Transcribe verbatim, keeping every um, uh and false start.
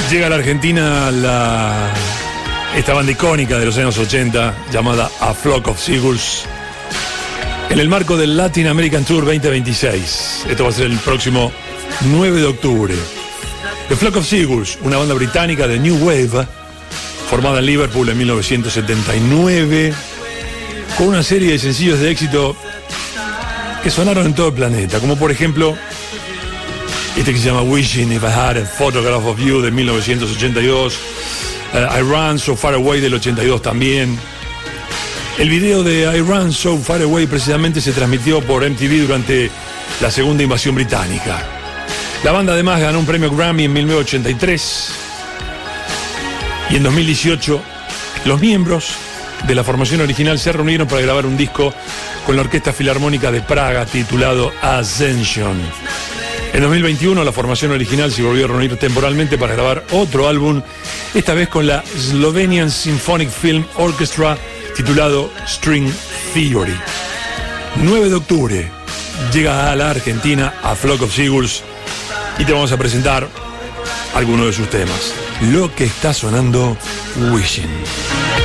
Llega a la Argentina la, esta banda icónica de los años ochenta llamada A Flock of Seagulls en el marco del Latin American Tour veinte veintiséis. Esto va a ser el próximo nueve de octubre. The Flock of Seagulls, una banda británica de New Wave formada en Liverpool en mil novecientos setenta y nueve con una serie de sencillos de éxito que sonaron en todo el planeta, como por ejemplo este que se llama Wishing If I Had a Photograph of You de mil novecientos ochenta y dos, uh, I Run So Far Away del ochenta y dos también. El video de I Run So Far Away precisamente se transmitió por M T V durante la segunda invasión británica. La banda además ganó un premio Grammy en mil novecientos ochenta y tres y en dos mil dieciocho los miembros de la formación original se reunieron para grabar un disco con la Orquesta Filarmónica de Praga titulado Ascension. En dos mil veintiuno la formación original se volvió a reunir temporalmente para grabar otro álbum, esta vez con la Slovenian Symphonic Film Orchestra titulado String Theory. nueve de octubre llega a la Argentina A Flock of Seagulls y te vamos a presentar algunos de sus temas. Lo que está sonando, Wishing.